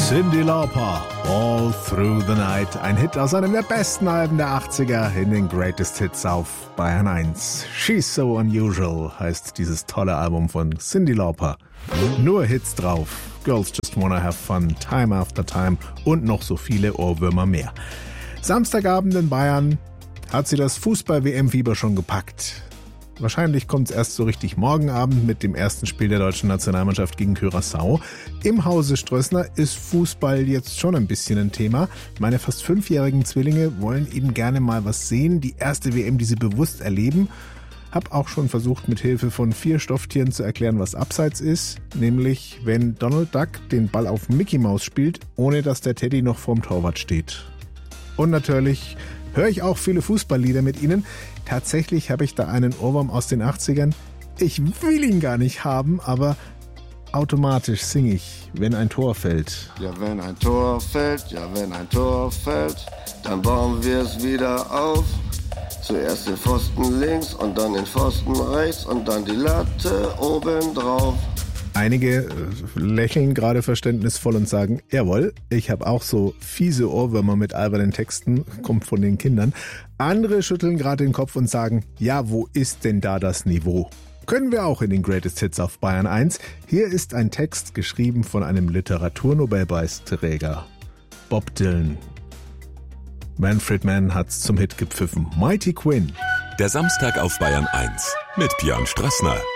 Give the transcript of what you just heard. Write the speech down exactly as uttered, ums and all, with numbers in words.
Cyndi Lauper, All Through the Night. Ein Hit aus einem der besten Alben der achtziger in den Greatest Hits auf Bayern eins. She's So Unusual heißt dieses tolle Album von Cyndi Lauper. Nur Hits drauf. Girls Just Wanna Have Fun, Time After Time und noch so viele Ohrwürmer mehr. Samstagabend in Bayern hat sie das Fußball-W M-Fieber schon gepackt. Wahrscheinlich kommt es erst so richtig morgen Abend mit dem ersten Spiel der deutschen Nationalmannschaft gegen Curaçao. Im Hause Strössner ist Fußball jetzt schon ein bisschen ein Thema. Meine fast fünfjährigen Zwillinge wollen eben gerne mal was sehen, die erste W M, die sie bewusst erleben. Hab auch schon versucht, mit Hilfe von vier Stofftieren zu erklären, was Abseits ist. Nämlich, wenn Donald Duck den Ball auf Mickey Mouse spielt, ohne dass der Teddy noch vorm Torwart steht. Und natürlich höre ich auch viele Fußballlieder mit ihnen. Tatsächlich habe ich da einen Ohrwurm aus den achtzigern. Ich will ihn gar nicht haben, aber automatisch singe ich, wenn ein Tor fällt. Ja, wenn ein Tor fällt, ja, wenn ein Tor fällt, dann bauen wir es wieder auf. Zuerst den Pfosten links und dann den Pfosten rechts und dann die Latte oben drauf. Einige lächeln gerade verständnisvoll und sagen, jawohl, ich habe auch so fiese Ohrwürmer mit albernen Texten, kommt von den Kindern. Andere schütteln gerade den Kopf und sagen, ja, wo ist denn da das Niveau? Können wir auch in den Greatest Hits auf Bayern eins. Hier ist ein Text geschrieben von einem Literaturnobelpreisträger, Bob Dylan. Manfred Mann hat's zum Hit gepfiffen. Mighty Quinn. Der Samstag auf Bayern eins mit Björn Strössner.